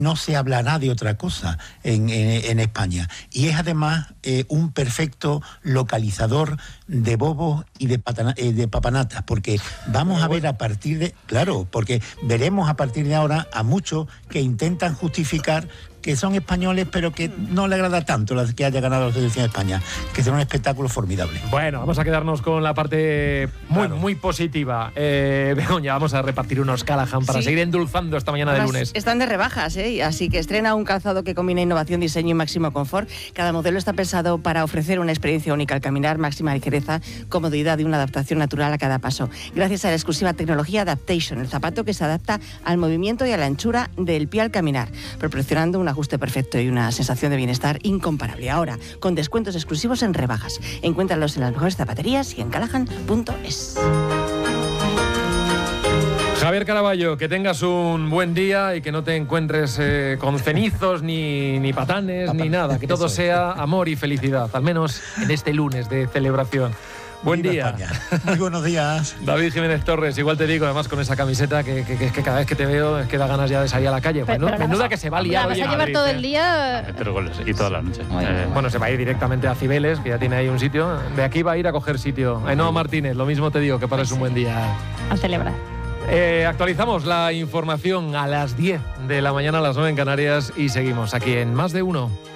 no se hablará de otra cosa en España. Y es además un perfecto localizador de bobos y de papanatas, porque vamos a ver a partir de... Claro, porque veremos a partir de ahora a muchos que intentan justificar que son españoles, pero que no le agrada tanto que haya ganado la selección de España, que será un espectáculo formidable. Bueno, vamos a quedarnos con la parte muy positiva. Begoña, vamos a repartir unos Callahan para seguir endulzando esta mañana de lunes. Están de rebajas, así que estrena un calzado que combina innovación, diseño y máximo confort. Cada modelo está pensado para ofrecer una experiencia única al caminar, máxima ligereza, comodidad y una adaptación natural a cada paso. Gracias a la exclusiva tecnología Adaptation, el zapato que se adapta al movimiento y a la anchura del pie al caminar, proporcionando un ajuste perfecto y una sensación de bienestar incomparable. Ahora, con descuentos exclusivos en rebajas. Encuéntralos en las mejores zapaterías y en callahan.es. Javier Caraballo, que tengas un buen día y que no te encuentres con cenizos, ni patanes, ni nada. Que todo sea amor y felicidad, al menos en este lunes de celebración. Buen día. España. Muy buenos días. David Jiménez Torres, igual te digo, además con esa camiseta que cada vez que te veo es que da ganas ya de salir a la calle. Menuda que se va a liar hoy en ¿Vas a llevar Madrid, todo el día? Meter goles y toda la noche. Bueno, se va a ir directamente a Cibeles, que ya tiene ahí un sitio. De aquí va a ir a coger sitio. Ainhoa Martínez, lo mismo te digo, que pases un buen día. A celebrar. Actualizamos la información a las 10 de la mañana, a las 9 en Canarias, y seguimos aquí en Más de Uno.